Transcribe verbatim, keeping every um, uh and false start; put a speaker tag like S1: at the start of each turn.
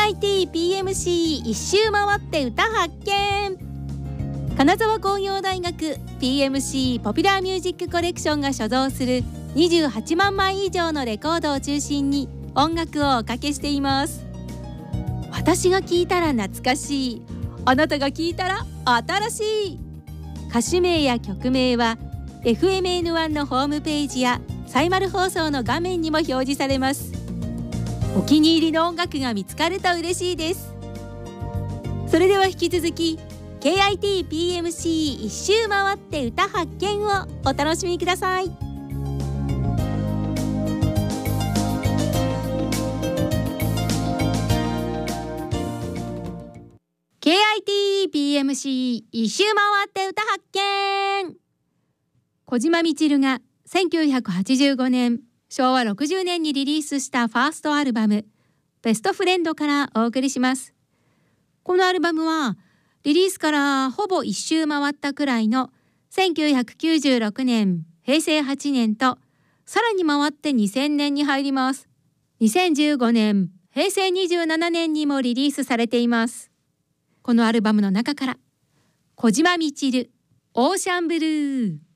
S1: ーアイティーピーエムシー 一周回って歌発見。金沢工業大学 ピーエムシー ポピュラーミュージックコレクションが所蔵するにじゅうはちまんまい以上のレコードを中心に音楽をおかけしています。私が聴いたら懐かしい、あなたが聴いたら新しい。歌手名や曲名は エフエムエヌワン のホームページやサイマル放送の画面にも表示されます。お気に入りの音楽が見つかると嬉しいです。それでは引き続き ケーアイティーピーエムシー 一周回って歌発見をお楽しみください。ケーアイティーピーエムシー 一周回って歌発見。小島みちるがせんきゅうひゃくはちじゅうごねんしょうわろくじゅうねんにリリースしたファーストアルバムベストフレンドからお送りします。このアルバムはリリースからほぼ一周回ったくらいのせんきゅうひゃくきゅうじゅうろくねん、へいせいはちねんとさらに回ってにせんねんに入ります。にせんじゅうごねん、へいせいにじゅうななねんにもリリースされています。このアルバムの中から小島みちるオーシャンブルー。